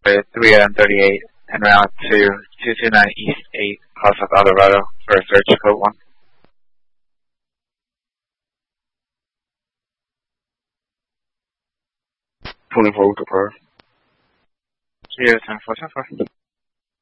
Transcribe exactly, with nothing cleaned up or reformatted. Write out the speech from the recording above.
for three M thirty-eight and route to two two nine East eight, Casa Colorado for a search code one. twenty-four with the prior. Yeah, ten four, ten four.